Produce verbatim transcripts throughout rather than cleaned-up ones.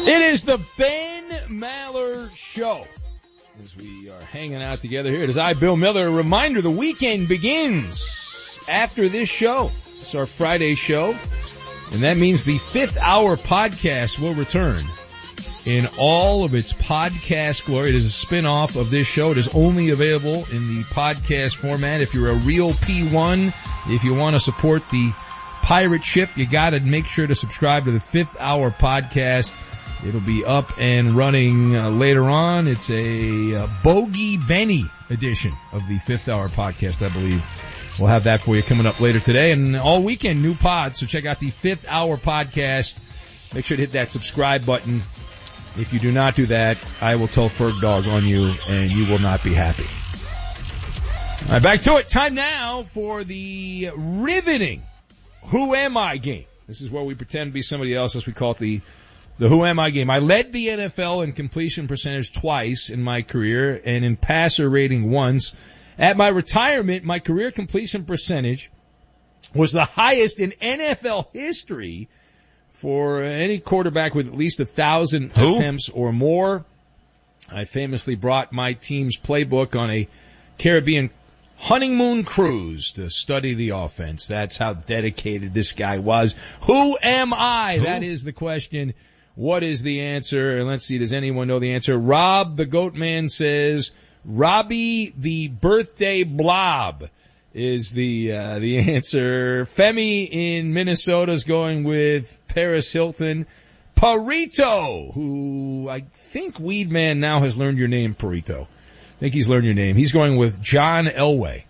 It is the Ben Maller Show. As we are hanging out together here, it is I, Bill Miller. A reminder, the weekend begins after this show. It's our Friday show. And that means the fifth hour podcast will return in all of its podcast glory. It is a spin-off of this show. It is only available in the podcast format. If you're a real P one, if you want to support the pirate ship, you got to make sure to subscribe to the fifth hour podcast. It'll be up and running uh, later on. It's a uh, Bogey Benny edition of the fifth hour podcast, I believe. We'll have that for you coming up later today and all weekend, new pods. So check out the fifth hour podcast. Make sure to hit that subscribe button. If you do not do that, I will tell Ferg Dog on you and you will not be happy. All right, back to it. Time now for the riveting Who Am I game. This is where we pretend to be somebody else, as we call it the The Who Am I game. I led the N F L in completion percentage twice in my career and in passer rating once. At my retirement, my career completion percentage was the highest in N F L history for any quarterback with at least a thousand Who? attempts or more. I famously brought my team's playbook on a Caribbean honeymoon cruise to study the offense. That's how dedicated this guy was. Who am I? Who? That is the question. What is the answer? And let's see, does anyone know the answer? Rob the Goat Man says Robbie the Birthday Blob is the uh, the answer. Femi in Minnesota is going with Paris Hilton. Parito, who I think Weedman now has learned your name, Parito. I think he's learned your name. He's going with John Elway.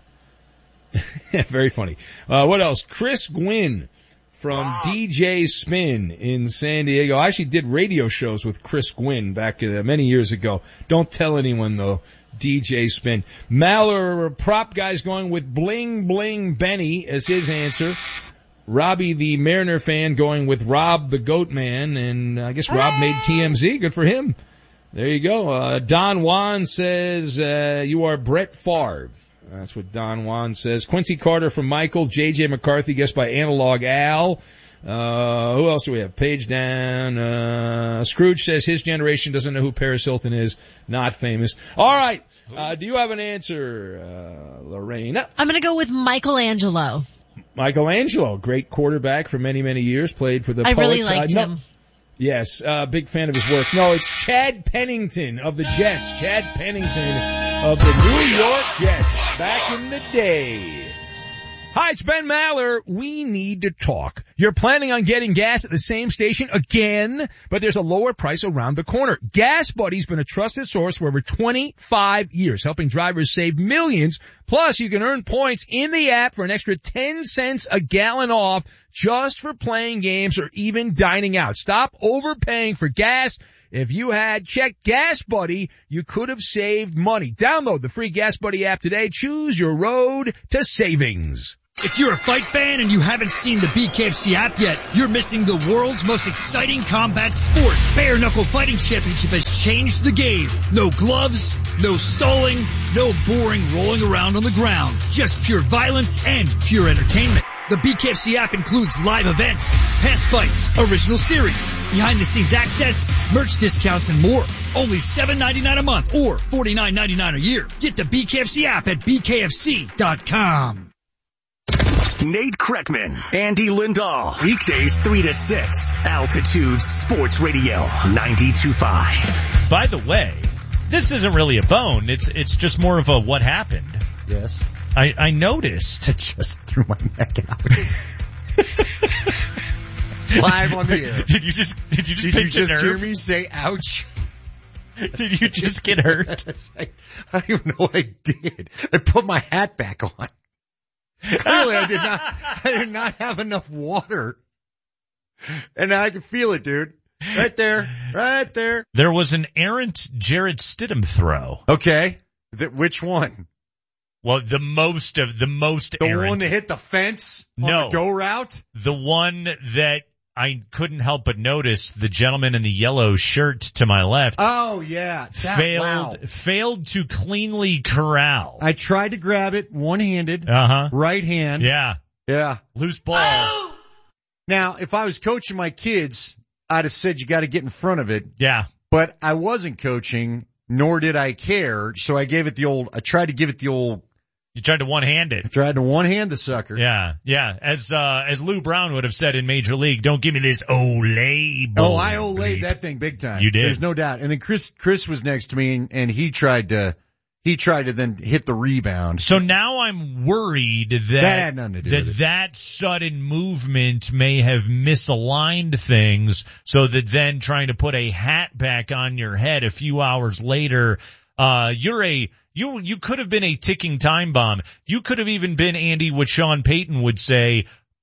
Very funny. Uh, what else? Chris Gwynn from wow. D J Spin in San Diego. I actually did radio shows with Chris Gwynn back uh, many years ago. Don't tell anyone, though. D J Spin. Maller prop guy's going with Bling Bling Benny as his answer. Robbie the Mariner fan going with Rob the Goat Man. And I guess Rob made T M Z. Good for him. There you go. Uh, Don Juan says uh, you are Brett Favre. That's what Don Juan says. Quincy Carter from Michael. J J McCarthy, guessed by Analog Al. Uh, who else do we have? Page down. Uh, Scrooge says his generation doesn't know who Paris Hilton is. Not famous. All right. Uh, do you have an answer, uh, Lorraine? I'm going to go with Michelangelo. Michelangelo, great quarterback for many, many years. Played for the I Poets. really liked uh, him. No, yes, uh, big fan of his work. No, it's Chad Pennington of the Jets. Chad Pennington of the New York Jets back in the day. Hi, it's Ben Maller. We need to talk. You're planning on getting gas at the same station again, but there's a lower price around the corner. Gas Buddy's been a trusted source for over twenty-five years, helping drivers save millions. Plus, you can earn points in the app for an extra ten cents a gallon off just for playing games or even dining out. Stop overpaying for gas. If you had checked Gas Buddy, you could have saved money. Download the free Gas Buddy app today. Choose your road to savings. If you're a fight fan and you haven't seen the B K F C app yet, you're missing the world's most exciting combat sport. Bare Knuckle Fighting Championship has changed the game. No gloves, no stalling, no boring rolling around on the ground. Just pure violence and pure entertainment. The B K F C app includes live events, past fights, original series, behind-the-scenes access, merch discounts, and more. Only seven ninety-nine a month or forty-nine ninety-nine a year. Get the B K F C app at b k f c dot com. Nate Kreckman, Andy Lindahl, weekdays three to six, Altitude Sports Radio, ninety-two point five. By the way, this isn't really a bone. It's it's just more of a what happened. Yes. I, I noticed. I just threw my neck out. Live on the air. Did you just, did you just Did pinch you just a hear nerve? me say ouch? Did you just get hurt? I, I don't even know what I did. I put my hat back on. Clearly I did not, I did not have enough water. And now I can feel it, dude. Right there. Right there. There was an errant Jarrett Stidham throw. Okay. Th- which one? Well, the most of, the most The errant. one that hit the fence on No. the go route? The one that I couldn't help but notice, the gentleman in the yellow shirt to my left. Oh, yeah. That, failed, wow. failed to cleanly corral. I tried to grab it one-handed. Uh-huh. Right hand. Yeah. Yeah. Loose ball. Now, if I was coaching my kids, I'd have said you got to get in front of it. Yeah. But I wasn't coaching, nor did I care. So I gave it the old, I tried to give it the old, You tried to one-hand it. I tried to one-hand the sucker. Yeah, yeah. As uh, as Lou Brown would have said in Major League, don't give me this Olay. Oh, I Olayed that thing big time. You did. There's no doubt. And then Chris, Chris was next to me, and, and he tried to, he tried to then hit the rebound. So now I'm worried that That had nothing to do that, with it. that sudden movement may have misaligned things, so that then trying to put a hat back on your head a few hours later, uh, you're a You you could have been a ticking time bomb. You could have even been, Andy, what Sean Payton would say,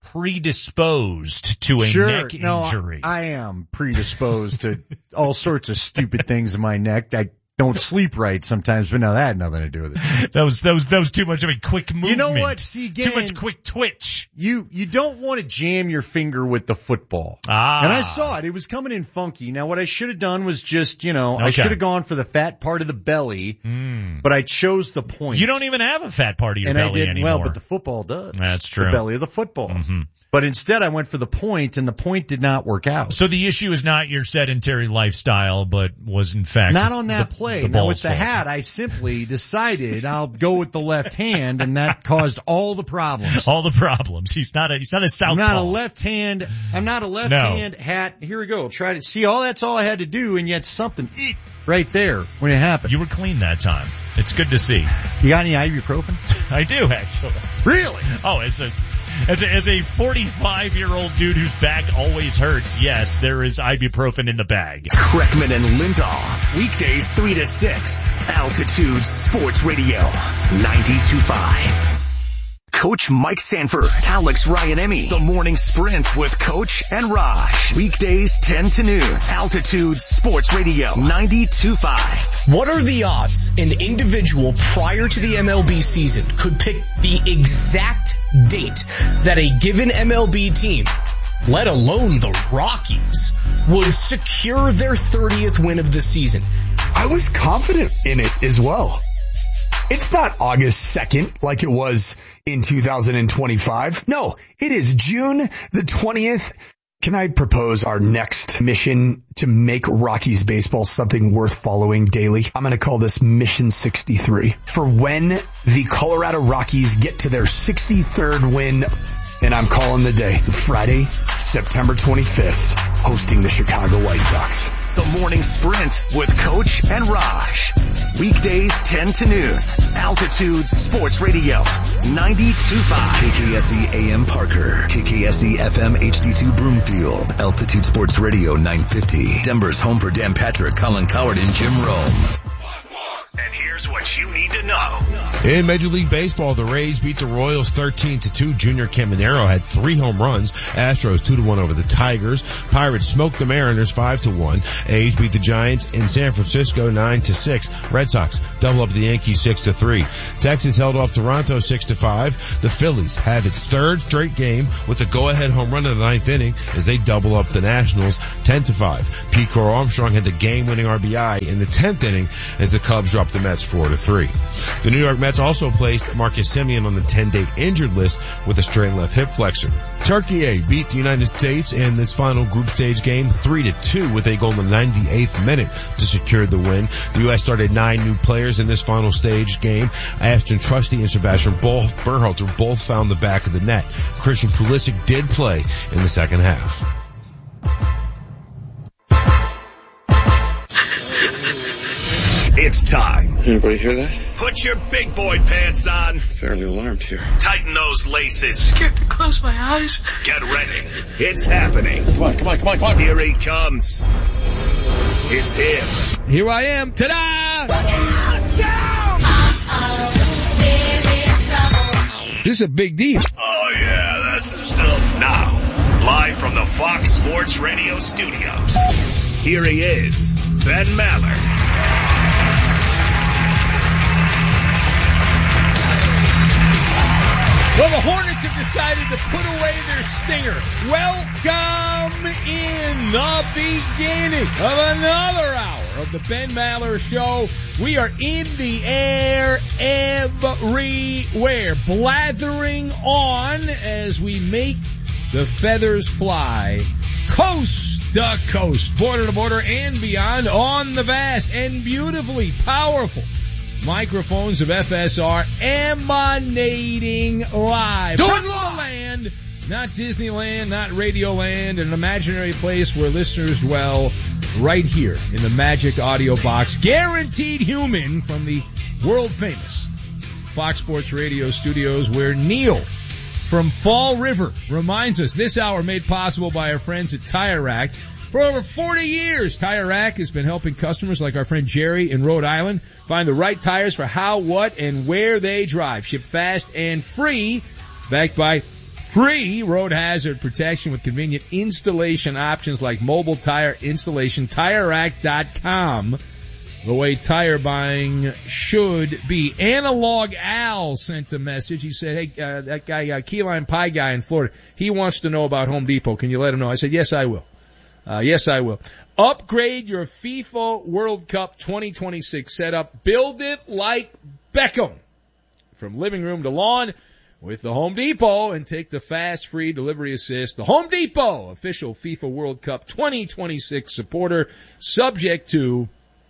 predisposed to a sure. neck no, injury. I, I am predisposed to all sorts of stupid things in my neck. I don't sleep right sometimes, but no, that had nothing to do with it. That was that was that was too much of a quick movement. You know what? See, again, too much quick twitch. You you don't want to jam your finger with the football. Ah. And I saw it. It was coming in funky. Now, what I should have done was just, you know, Okay. I should have gone for the fat part of the belly, Mm. but I chose the point. You don't even have a fat part of your and belly I did anymore. well, but the football does. That's true. The belly of the football. Mm-hmm. But instead, I went for the point, and the point did not work out. So the issue is not your sedentary lifestyle, but was in fact Not on that the, play. The now ball's with the fault. hat, I simply decided I'll go with the left hand, and that caused all the problems. All the problems. He's not a he's not a southpaw. I'm not a left hand. I'm not a left No. hand hat. Here we go. Try to see. All that's all I had to do, and yet something eek, right there when it happened. You were clean that time. It's good to see. You got any ibuprofen? I do actually. Really? Oh, as a as a as a forty-five year old dude whose back always hurts, yes, there is ibuprofen in the bag. Kreckman and Lindahl. Weekdays three to six. Altitude Sports Radio. ninety-two point five. Coach Mike Sanford, Alex Ryanemi, The Morning Sprint with Coach and Raj. Weekdays ten to noon. Altitude Sports Radio. ninety-two point five. What are the odds an individual prior to the M L B season could pick the exact date that a given M L B team, let alone the Rockies, would secure their thirtieth win of the season? I was confident in it as well. It's not August second like it was in two thousand twenty-five. No, it is June the twentieth. Can I propose our next mission to make Rockies baseball something worth following daily? I'm going to call this Mission sixty-three. For when the Colorado Rockies get to their sixty-third win, and I'm calling the day Friday, September twenty-fifth, hosting the Chicago White Sox. The Morning Sprint with Coach and Raj. Weekdays ten to noon. Altitude Sports Radio. ninety-two point five. K K S E A M Parker. K K S E F M H D two Broomfield. Altitude Sports Radio nine fifty. Denver's home for Dan Patrick, Colin Coward, and Jim Rome. And here's what you need to know. In Major League Baseball, the Rays beat the Royals thirteen to two. Junior Caminero had three home runs. Astros two to one over the Tigers. Pirates smoked the Mariners five to one. A's beat the Giants in San Francisco nine to six. Red Sox double up the Yankees six to three. Texas held off Toronto six to five. The Phillies have its third straight game with a go-ahead home run in the ninth inning as they double up the Nationals ten to five. Pete Crow Armstrong had the game-winning R B I in the tenth inning as the Cubs dropped the Mets four to three. The New York Mets also placed Marcus Semien on the ten-day injured list with a straight left hip flexor. Turkey A beat the United States in this final group stage game three to two with a goal in the ninety-eighth minute to secure the win. The U S started nine new players in this final stage game. Ashton Trusty and Sebastian Berhalter both found the back of the net. Christian Pulisic did play in the second half. It's time. Anybody hear that? Put your big boy pants on. Fairly alarmed here. Tighten those laces. Scared to close my eyes. Get ready. It's happening. Come on, come on, come on, come on. Here he comes. It's him. Here I am. Ta-da! This is a big deal. Oh yeah, that's the stuff. Now, live from the Fox Sports Radio studios, here he is, Ben Maller. Well, the Hornets have decided to put away their stinger. Welcome in the beginning of another hour of the Ben Maller Show. We are in the air everywhere, blathering on as we make the feathers fly coast the coast, border to border and beyond on the vast and beautifully powerful microphones of F S R emanating live from the land, not Disneyland, not Radioland, an imaginary place where listeners dwell right here in the magic audio box, guaranteed human from the world famous Fox Sports Radio studios, where Neil from Fall River reminds us this hour made possible by our friends at Tire Rack. For over forty years, Tire Rack has been helping customers like our friend Jerry in Rhode Island find the right tires for how, what, and where they drive. Shipped fast and free, backed by free road hazard protection with convenient installation options like mobile tire installation. Tire Rack dot com, the way tire buying should be. Analog Al sent a message. He said, hey, uh, that guy, uh, Key Lime Pie guy in Florida, he wants to know about Home Depot. Can you let him know? I said, yes, I will. Uh, yes, I will. Upgrade your FIFA World Cup twenty twenty-six setup. Build it like Beckham. From living room to lawn with the Home Depot, and take the fast, free delivery assist. The Home Depot, official FIFA World Cup twenty twenty-six supporter, subject to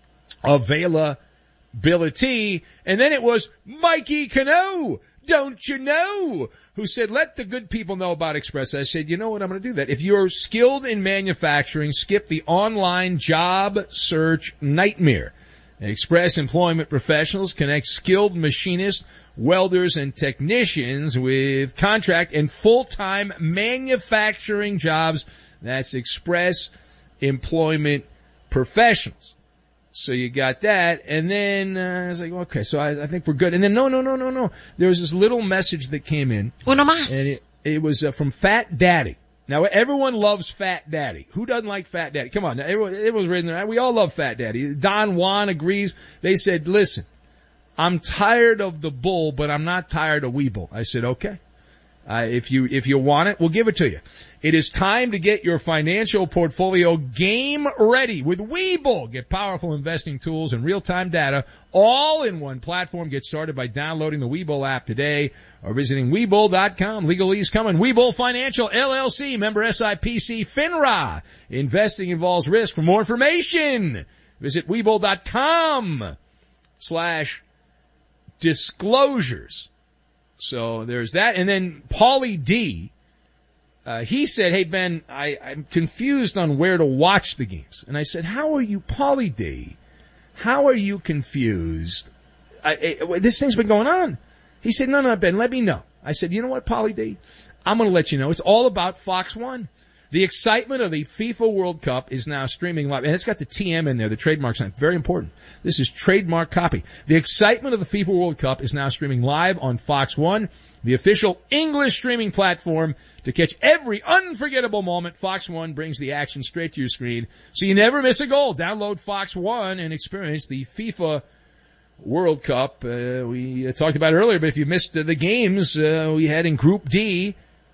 availability. And then it was Mikey Cano, don't you know, who said, let the good people know about Express. I said, you know what, I'm going to do that. If you're skilled in manufacturing, skip the online job search nightmare. Express Employment Professionals connect skilled machinists, welders, and technicians with contract and full-time manufacturing jobs. That's Express Employment Professionals. So you got that, and then uh, I was like, okay, so I, I think we're good. And then no, no, no, no, no. There was this little message that came in. Uno más. And it, it was uh, from Fat Daddy. Now, everyone loves Fat Daddy. Who doesn't like Fat Daddy? Come on, everyone, everyone's written there. We all love Fat Daddy. Don Juan agrees. They said, listen, I'm tired of the bull, but I'm not tired of Weeble. I said, okay. Uh, if you, if you want it, we'll give it to you. It is time to get your financial portfolio game ready with Weeble. Get powerful investing tools and real-time data all in one platform. Get started by downloading the Weeble app today or visiting Weeble dot com. Legalese coming. Weeble Financial L L C, member S I P C, FINRA. Investing involves risk. For more information, visit Weeble dot com slash disclosures. So there's that. And then Paulie D, uh, he said, hey, Ben, I, I'm confused on where to watch the games. And I said, how are you, Paulie D? How are you confused? I, I, this thing's been going on. He said, no, no, Ben, let me know. I said, you know what, Paulie D? I'm going to let you know. It's all about Fox one. The excitement of the FIFA World Cup is now streaming live. And it's got the T M in there, the trademark sign. Very important. This is trademark copy. The excitement of the FIFA World Cup is now streaming live on Fox one, the official English streaming platform. To catch every unforgettable moment, Fox one brings the action straight to your screen, so you never miss a goal. Download Fox one and experience the FIFA World Cup. Uh, we uh, talked about it earlier, but if you missed uh, the games, uh, we had in Group D,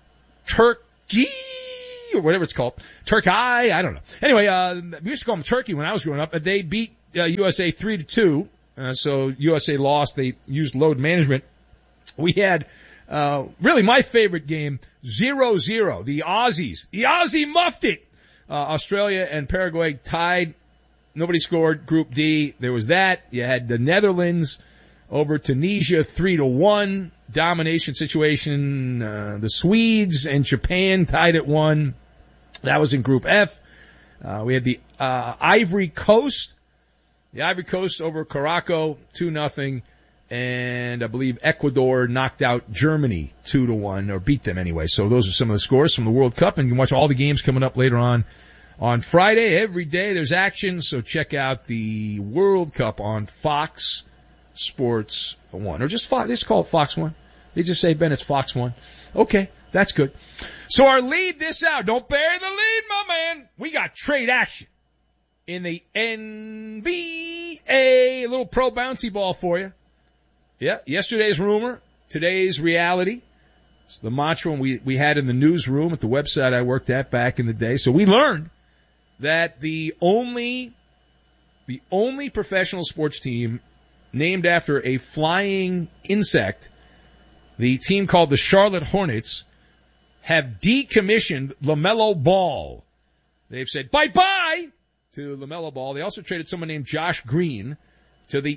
Turkey, or whatever it's called. Turkey, I don't know. Anyway, uh, we used to call them Turkey when I was growing up. They beat uh, U S A three to two. Uh, so U S A lost. They used load management. We had, uh, really my favorite game, zero zero. The Aussies. The Aussie muffed it. Uh, Australia and Paraguay tied. Nobody scored. Group D. There was that. You had the Netherlands over Tunisia three to one. Domination situation. Uh, the Swedes and Japan tied at one. That was in Group F. Uh, we had the, uh, Ivory Coast. The Ivory Coast over Caraco, two nothing. And I believe Ecuador knocked out Germany two to one, or beat them anyway. So those are some of the scores from the World Cup. And you can watch all the games coming up later on on Friday. Every day there's action. So check out the World Cup on Fox Sports one. Or just Fox, just call it Fox one. They just say, Ben, it's Fox one. Okay, that's good. So our lead this out. Don't bury the lead, my man. We got trade action in the N B A. A little pro bouncy ball for you. Yeah, yesterday's rumor, today's reality. It's the mantra we, we had in the newsroom at the website I worked at back in the day. So we learned that the only, the only professional sports team named after a flying insect, the team called the Charlotte Hornets, have decommissioned LaMelo Ball. They've said bye-bye to LaMelo Ball. They also traded someone named Josh Green to the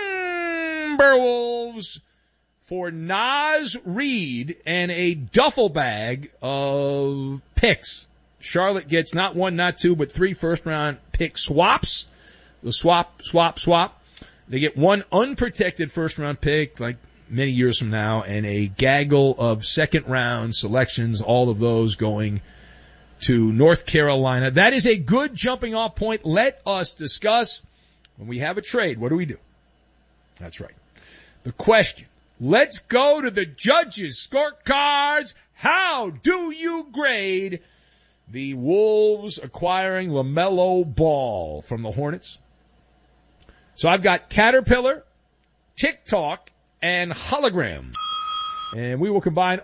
Timberwolves for Naz Reid and a duffel bag of picks. Charlotte gets not one, not two, but three first-round pick swaps. The swap, swap, swap. They get one unprotected first-round pick, like many years from now, and a gaggle of second-round selections, all of those going to North Carolina. That is a good jumping-off point. Let us discuss, when we have a trade, what do we do? That's right. The question. Let's go to the judges' scorecards. How do you grade the Wolves acquiring LaMelo Ball from the Hornets? So I've got Caterpillar, TikTok, and Hologram. And we will combine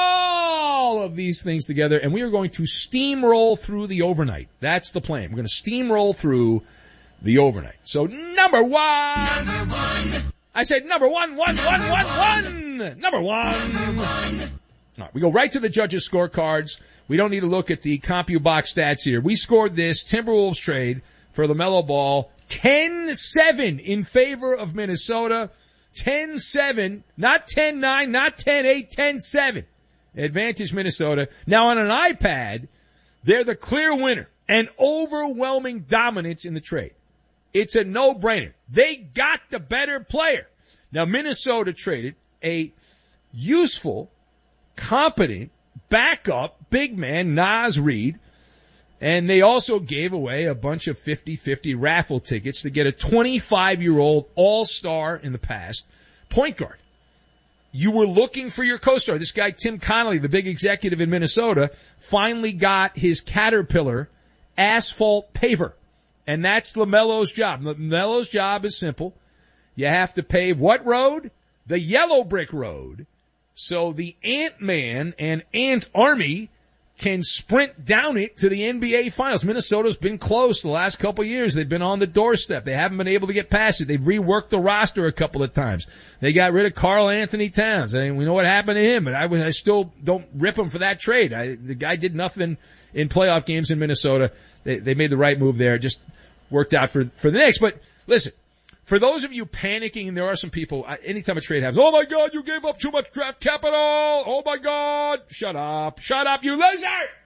all of these things together, and we are going to steamroll through the overnight. That's the plan. We're going to steamroll through the overnight. So number one. Number one. I said number one, one, one, one, one. Number one. Number one. All right, we go right to the judges' scorecards. We don't need to look at the CompuBox stats here. We scored this Timberwolves trade for LaMelo Ball ten seven in favor of Minnesota. ten seven, not ten nine, not ten eight, ten seven. Advantage Minnesota. Now on an iPad, they're the clear winner and overwhelming dominance in the trade. It's a no-brainer. They got the better player. Now Minnesota traded a useful, competent, backup, big man, Naz Reid, and they also gave away a bunch of fifty-fifty raffle tickets to get a twenty-five-year-old all-star in the past point guard. You were looking for your co-star. This guy, Tim Connolly, the big executive in Minnesota, finally got his Caterpillar asphalt paver. And that's LaMelo's job. LaMelo's job is simple. You have to pave what road? The yellow brick road. So the Ant-Man and Ant Army can sprint down it to the N B A Finals. Minnesota's been close the last couple of years. They've been on the doorstep. They haven't been able to get past it. They've reworked the roster a couple of times. They got rid of Karl Anthony Towns. I mean, we know what happened to him, but I, I still don't rip him for that trade. I, the guy did nothing in playoff games in Minnesota. They, they made the right move there. Just worked out for, for the Knicks. But listen, for those of you panicking, and there are some people, anytime a trade happens, oh my God, you gave up too much draft capital. Oh my God. Shut up. Shut up, you loser.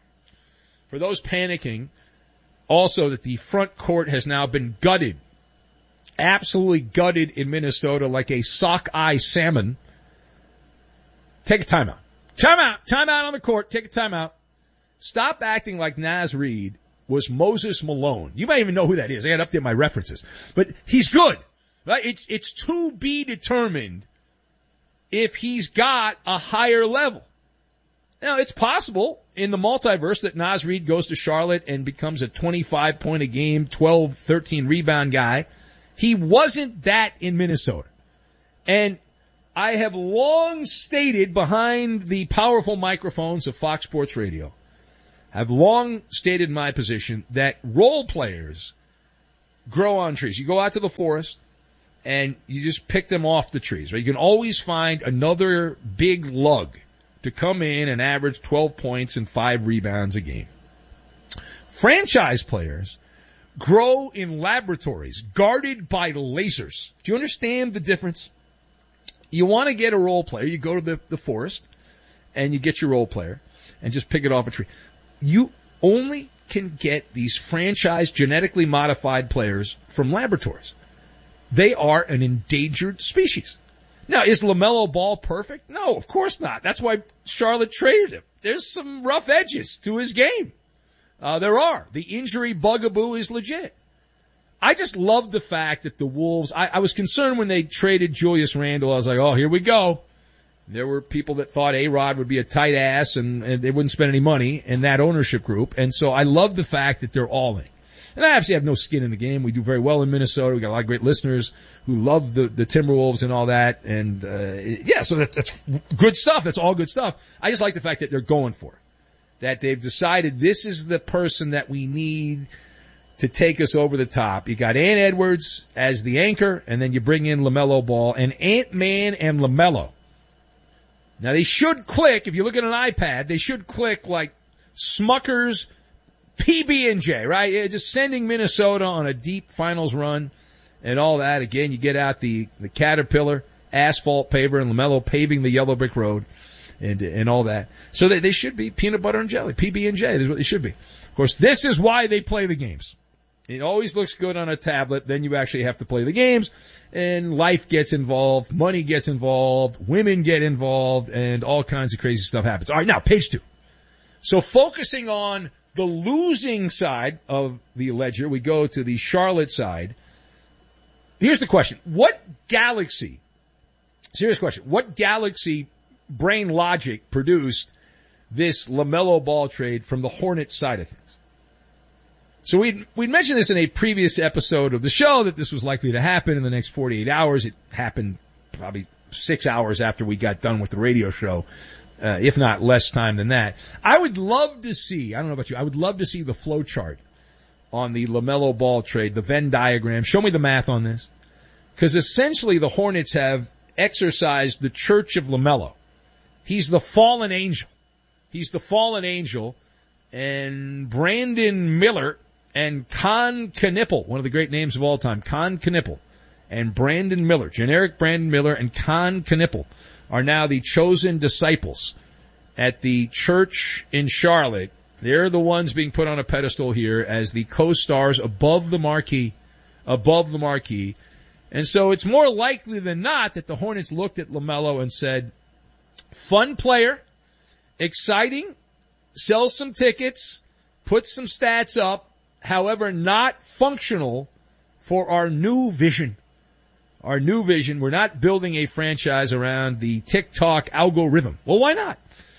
For those panicking, also that the front court has now been gutted. Absolutely gutted in Minnesota like a sockeye salmon. Take a timeout. Timeout. Timeout on the court. Take a timeout. Stop acting like Naz Reid was Moses Malone. You might even know who that is. I got to update my references. But he's good, right? It's, it's to be determined if he's got a higher level. Now, it's possible in the multiverse that Naz Reid goes to Charlotte and becomes a twenty-five point a game, twelve, thirteen rebound guy. He wasn't that in Minnesota. And I have long stated behind the powerful microphones of Fox Sports Radio, I've long stated my position that role players grow on trees. You go out to the forest and you just pick them off the trees, right? You can always find another big lug to come in and average twelve points and five rebounds a game. Franchise players grow in laboratories guarded by lasers. Do you understand the difference? You want to get a role player, you go to the, the forest and you get your role player and just pick it off a tree. You only can get these franchise genetically modified players from laboratories. They are an endangered species. Now, is LaMelo Ball perfect? No, of course not. That's why Charlotte traded him. There's some rough edges to his game. Uh, there are. The injury bugaboo is legit. I just love the fact that the Wolves, I, I was concerned when they traded Julius Randle. I was like, oh, here we go. There were people that thought A-Rod would be a tight ass and, and they wouldn't spend any money in that ownership group. And so I love the fact that they're all in. And I obviously have no skin in the game. We do very well in Minnesota. We got a lot of great listeners who love the, the Timberwolves and all that. And, uh, yeah, so that, that's good stuff. That's all good stuff. I just like the fact that they're going for it. That they've decided this is the person that we need to take us over the top. You got Ant Edwards as the anchor, and then you bring in LaMelo Ball and Ant-Man and LaMelo. Now they should click, if you look at an iPad, they should click like Smucker's P B and J, right? Yeah, just sending Minnesota on a deep finals run and all that. Again, you get out the, the Caterpillar asphalt paver and LaMelo paving the yellow brick road and, and all that. So they, they should be peanut butter and jelly, P B and J. That's what they should be. Of course, this is why they play the games. It always looks good on a tablet. Then you actually have to play the games, and life gets involved, money gets involved, women get involved, and all kinds of crazy stuff happens. All right, now page two. So focusing on the losing side of the ledger, we go to the Charlotte side. Here's the question. What galaxy, serious question, what galaxy brain logic produced this LaMelo Ball trade from the Hornets side of things? So we'd, we'd mentioned this in a previous episode of the show that this was likely to happen in the next forty-eight hours. It happened probably six hours after we got done with the radio show, uh, if not less time than that. I would love to see, I don't know about you, I would love to see the flow chart on the LaMelo Ball trade, the Venn diagram. Show me the math on this. Because essentially the Hornets have exercised the Church of LaMelo. He's the fallen angel. He's the fallen angel. And Brandon Miller and Con Knipple, one of the great names of all time, Con Knipple and Brandon Miller, generic Brandon Miller and Con Knipple are now the chosen disciples at the church in Charlotte. They're the ones being put on a pedestal here as the co-stars above the marquee, above the marquee. And so it's more likely than not that the Hornets looked at LaMelo and said, fun player, exciting, sell some tickets, put some stats up, however, not functional for our new vision. Our new vision, we're not building a franchise around the TikTok algorithm. Well, why not?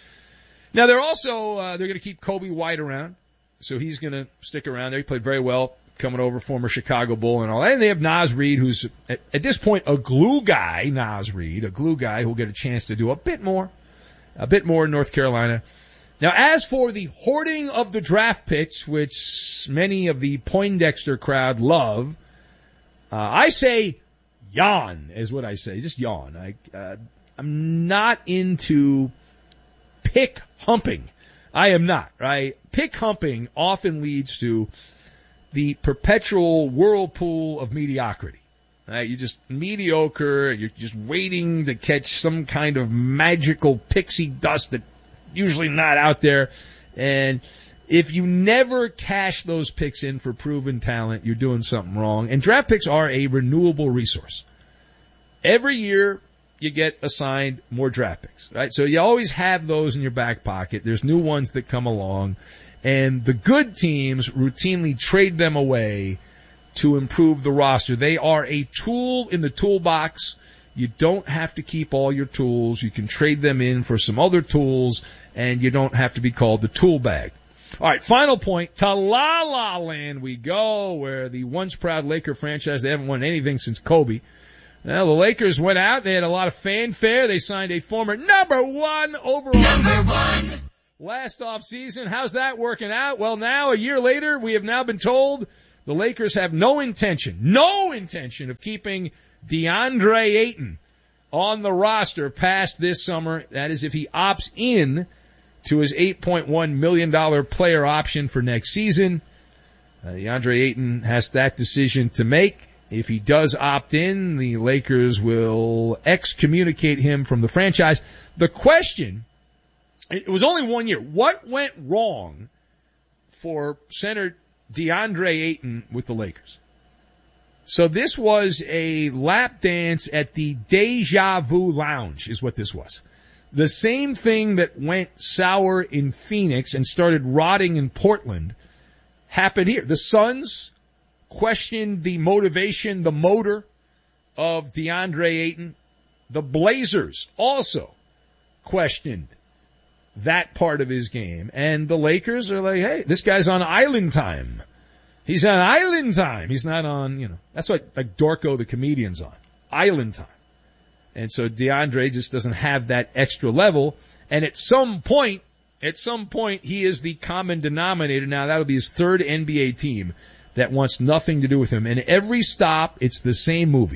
Now, they're also, uh, they're going to keep Kobe White around, so he's going to stick around there. He played very well coming over, former Chicago Bull and all that. And they have Naz Reid, who's, at, at this point, a glue guy, Naz Reid, a glue guy who'll get a chance to do a bit more, a bit more in North Carolina. Now, as for the hoarding of the draft picks, which many of the Poindexter crowd love, uh, I say yawn is what I say. Just yawn. I, uh, I'm not into pick humping. I am not, right? Pick humping often leads to the perpetual whirlpool of mediocrity. Right? You're just mediocre. You're just waiting to catch some kind of magical pixie dust that usually not out there. And if you never cash those picks in for proven talent, you're doing something wrong. And draft picks are a renewable resource. Every year you get assigned more draft picks, right? So you always have those in your back pocket. There's new ones that come along. And the good teams routinely trade them away to improve the roster. They are a tool in the toolbox. You don't have to keep all your tools. You can trade them in for some other tools, and you don't have to be called the tool bag. All right, final point. To La La Land we go, where the once proud Laker franchise, they haven't won anything since Kobe. Now, the Lakers went out. They had a lot of fanfare. They signed a former number one overall. Number one. Last offseason. How's that working out? Well, now, a year later, we have now been told the Lakers have no intention, no intention of keeping DeAndre Ayton on the roster past this summer. That is if he opts in to his eight point one million dollars player option for next season. Uh, DeAndre Ayton has that decision to make. If he does opt in, the Lakers will excommunicate him from the franchise. The question, it was only one year. What went wrong for center DeAndre Ayton with the Lakers? So this was a lap dance at the Deja Vu Lounge is what this was. The same thing that went sour in Phoenix and started rotting in Portland happened here. The Suns questioned the motivation, the motor of DeAndre Ayton. The Blazers also questioned that part of his game. And the Lakers are like, hey, this guy's on island time. He's on island time. He's not on, you know, that's what like Dorco the comedian's on. Island time. And so DeAndre just doesn't have that extra level. And at some point, at some point, he is the common denominator. Now, that'll be his third N B A team that wants nothing to do with him. And every stop, it's the same movie.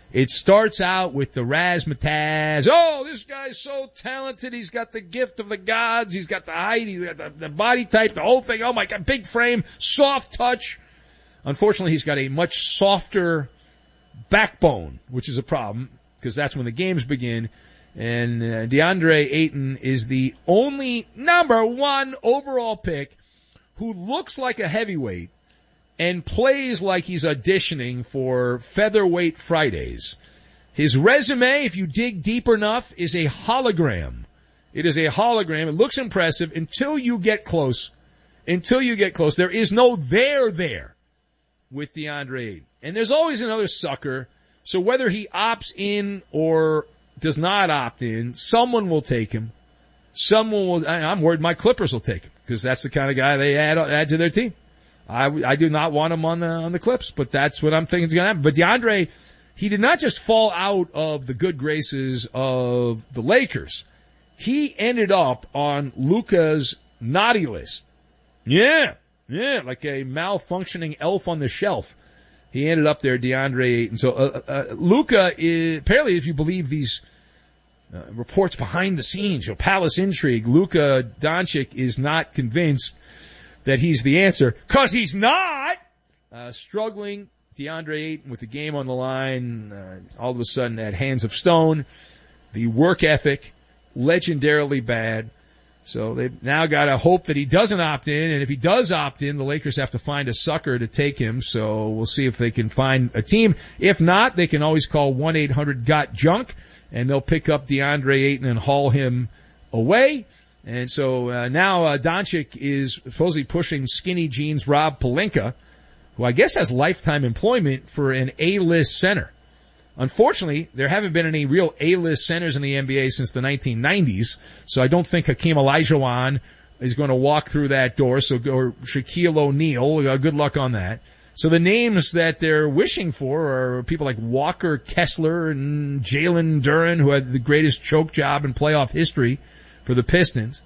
It starts out with the razzmatazz. Oh, this guy's so talented. He's got the gift of the gods. He's got the height. He's got the, the body type, the whole thing. Oh, my God, big frame, soft touch. Unfortunately, he's got a much softer backbone, which is a problem because that's when the games begin. And uh, DeAndre Ayton is the only number one overall pick who looks like a heavyweight and plays like he's auditioning for Featherweight Fridays. His resume, if you dig deep enough, is a hologram. It is a hologram. It looks impressive until you get close. Until you get close. There is no there there with DeAndre Ayton. And there's always another sucker. So whether he opts in or does not opt in, someone will take him. Someone will, I'm worried my Clippers will take him because that's the kind of guy they add, add to their team. I, I do not want him on the, on the Clips, but that's what I'm thinking is going to happen. But DeAndre, he did not just fall out of the good graces of the Lakers. He ended up on Luka's naughty list. Yeah, yeah, like a malfunctioning elf on the shelf. He ended up there, DeAndre Ayton. So, uh, uh, Luka is, apparently if you believe these uh, reports behind the scenes, you know, palace intrigue, Luka Doncic is not convinced that he's the answer, cause he's not, uh, struggling. DeAndre Ayton with the game on the line, uh, all of a sudden at hands of stone. The work ethic, legendarily bad. So they've now got to hope that he doesn't opt in, and if he does opt in, the Lakers have to find a sucker to take him, so we'll see if they can find a team. If not, they can always call one eight hundred got junk, and they'll pick up DeAndre Ayton and haul him away. And so uh, now uh, Doncic is supposedly pushing skinny jeans Rob Pelinka, who I guess has lifetime employment for an A-list center. Unfortunately, there haven't been any real A-list centers in the N B A since the nineteen nineties, so I don't think Hakeem Olajuwon is going to walk through that door. So, or Shaquille O'Neal, uh, good luck on that. So the names that they're wishing for are people like Walker Kessler and Jalen Duren, who had the greatest choke job in playoff history for the Pistons,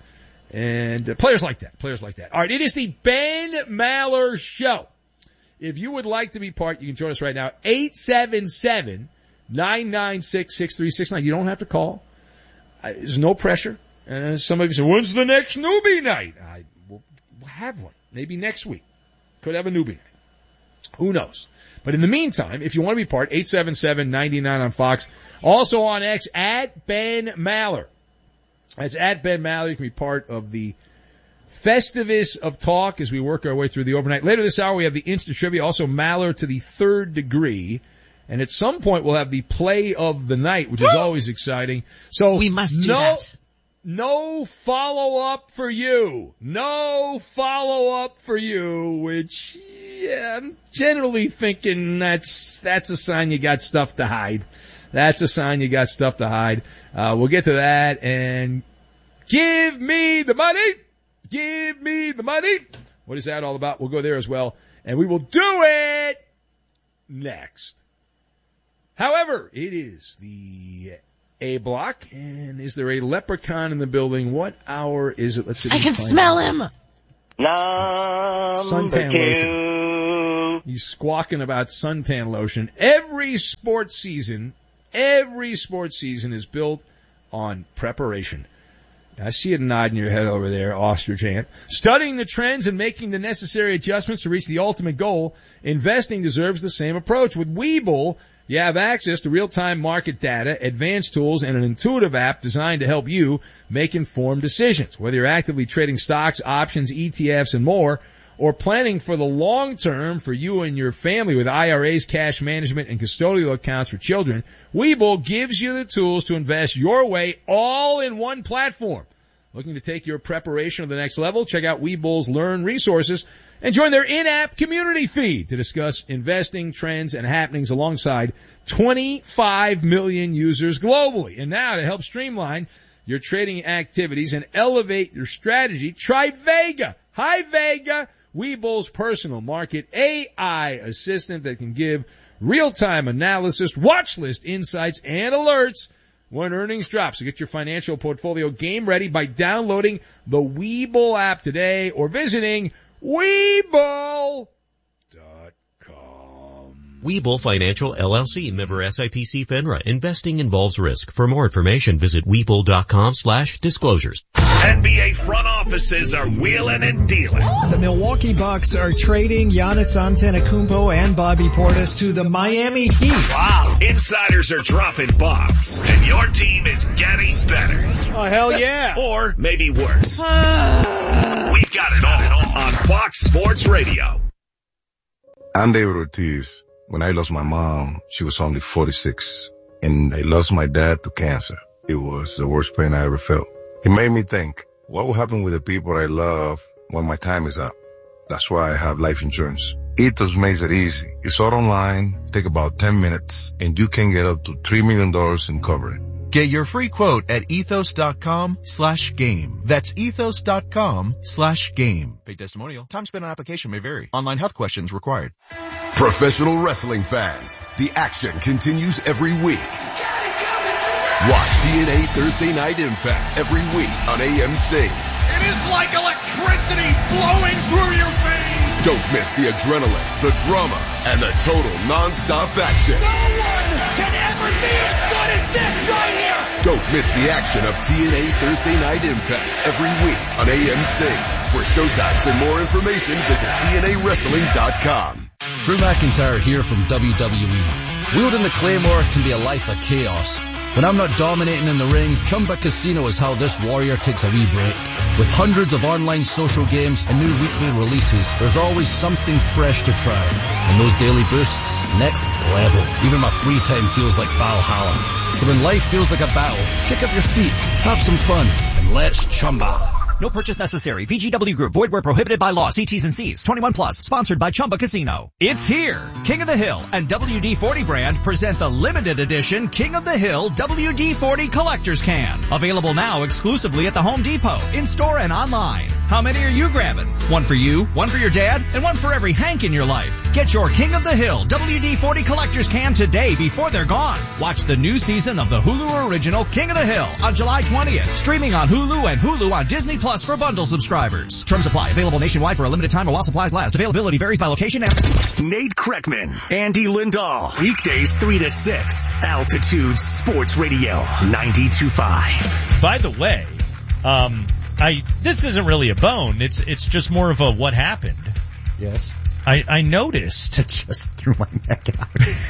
and uh, players like that, players like that. All right, it is the Ben Maller Show. If you would like to be part, you can join us right now, eight seven seven, nine nine six, six three six nine. You don't have to call. Uh, there's no pressure. And uh, some of you say, when's the next newbie night? I will we'll have one. Maybe next week. Could have a newbie night. Who knows? But in the meantime, if you want to be part, eight seven seven, nine nine on Fox. Also on X, at Ben Maller. As at Ben Maller, you can be part of the Festivus of talk as we work our way through the overnight. Later this hour, we have the Instant Trivia, also Maller to the third degree. And at some point, we'll have the play of the night, which is always exciting. So we must do no, that. No follow-up for you. No follow-up for you, which, yeah, I'm generally thinking that's, that's a sign you got stuff to hide. That's a sign you got stuff to hide. Uh, we'll get to that and give me the money. Give me the money. What is that all about? We'll go there as well. And we will do it next. However, it is the A block. And is there a leprechaun in the building? What hour is it? Let's see. I can smell him. Number suntan two. Lotion. He's squawking about suntan lotion. Every sports season, every sports season is built on preparation. I see a nod in your head over there, Ostrich Ant. Studying the trends and making the necessary adjustments to reach the ultimate goal, investing deserves the same approach. With Webull, you have access to real-time market data, advanced tools, and an intuitive app designed to help you make informed decisions. Whether you're actively trading stocks, options, E T Fs, and more, or planning for the long term for you and your family with I R As, cash management, and custodial accounts for children, Webull gives you the tools to invest your way all in one platform. Looking to take your preparation to the next level? Check out Webull's Learn resources and join their in-app community feed to discuss investing trends and happenings alongside twenty-five million users globally. And now to help streamline your trading activities and elevate your strategy, try Vega. Hi, Vega. Webull's personal market A I assistant that can give real-time analysis, watch list insights, and alerts when earnings drop. So get your financial portfolio game ready by downloading the Webull app today or visiting Webull dot com. Webull Financial L L C, member S I P C FINRA. Investing involves risk. For more information, visit Webull.com slash disclosures. N B A front offices are wheeling and dealing. The Milwaukee Bucks are trading Giannis Antetokounmpo and Bobby Portis to the Miami Heat. Wow. Insiders are dropping bombs, and your team is getting better. Oh, hell yeah. Or maybe worse. We've got it all on Fox Sports Radio. I'm David Ortiz. When I lost my mom, she was only forty-six, and I lost my dad to cancer. It was the worst pain I ever felt. It made me think, what will happen with the people I love when my time is up? That's why I have life insurance. Ethos makes it easy. It's all online, take about ten minutes, and you can get up to three million dollars in coverage. Get your free quote at ethos.com slash game. That's ethos.com slash game. Paid testimonial. Time spent on application may vary. Online health questions required. Professional wrestling fans, the action continues every week. Watch T N A Thursday Night Impact every week on A M C. It is like electricity flowing through your veins. Don't miss the adrenaline, the drama, and the total non-stop action. No one can ever be as good as this right here. Don't miss the action of T N A Thursday Night Impact every week on A M C. For showtimes and more information, visit T N A wrestling dot com. Drew McIntyre here from W W E. Wielding the Claymore can be a life of chaos. When I'm not dominating in the ring, Chumba Casino is how this warrior takes a wee break. With hundreds of online social games and new weekly releases, there's always something fresh to try. And those daily boosts, next level. Even my free time feels like Valhalla. So when life feels like a battle, kick up your feet, have some fun, and let's Chumba. No purchase necessary. V G W Group. Void where prohibited by law. See T's and C's. twenty-one plus. Sponsored by Chumba Casino. It's here. King of the Hill and W D forty brand present the limited edition King of the Hill W D forty Collector's Can. Available now exclusively at the Home Depot, in-store and online. How many are you grabbing? One for you, one for your dad, and one for every Hank in your life. Get your King of the Hill W D forty Collector's Can today before they're gone. Watch the new season of the Hulu original King of the Hill on July twentieth. Streaming on Hulu and Hulu on Disney Plus for bundle subscribers. Terms apply. Available nationwide for a limited time while supplies last. Availability varies by location and... Nate Kreckman, Andy Lindahl. Weekdays three to six. Altitude Sports Radio ninety-two point five. By the way, um, I this isn't really a bone. It's it's just more of a what happened. Yes. I, I noticed. I just threw my neck out.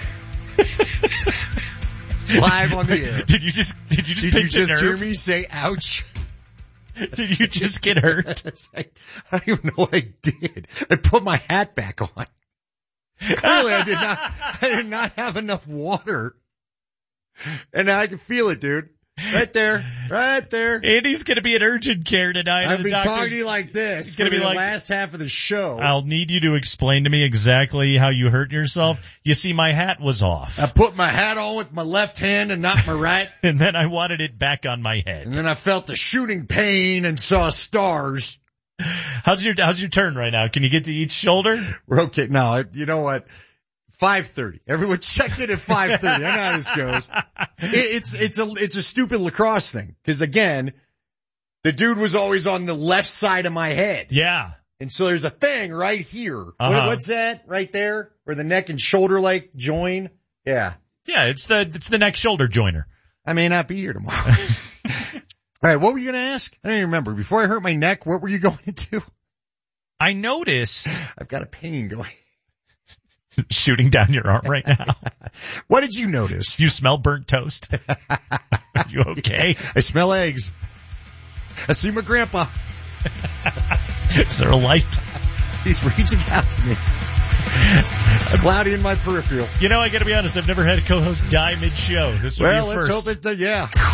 Live on the air. Did you just did you just did pick you just the hear nerve? me say ouch? Did you just get hurt? I don't even know what I did. I put my hat back on. Clearly I did not, I did not have enough water. And I can feel it, dude. Right there. Right there. Andy's gonna be in urgent care tonight. I've been talking to you like this It's for gonna be the like, last half of the show. I'll need you to explain to me exactly how you hurt yourself. You see, my hat was off. I put my hat on with my left hand and not my right. And then I wanted it back on my head. And then I felt the shooting pain and saw stars. How's your, how's your turn right now? Can you get to each shoulder? We're okay. No, you know what? five thirty. Everyone check in at five thirty. I know how this goes. It, it's, it's a, it's a stupid lacrosse thing. Cause again, the dude was always on the left side of my head. Yeah. And so there's a thing right here. Uh-huh. What, what's that right there? Where the neck and shoulder like join? Yeah. Yeah, it's the, it's the neck shoulder joiner. I may not be here tomorrow. All right. What were you going to ask? I don't even remember. Before I hurt my neck, what were you going to do? I noticed. I've got a pain going. Shooting down your arm right now. What did you notice? You smell burnt toast. Are you okay? Yeah, I smell eggs. I see my grandpa. Is there a light? He's reaching out to me. It's cloudy in my peripheral. You know, I gotta be honest, I've never had a co-host die mid-show. This would well, be a let's first. hope it, uh, yeah.